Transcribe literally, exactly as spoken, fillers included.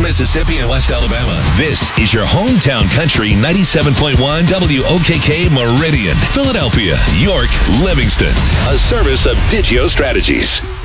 Mississippi and West Alabama. This is your hometown country ninety-seven point one W O K K Meridian, Philadelphia, York, Livingston. A service of Digio Strategies.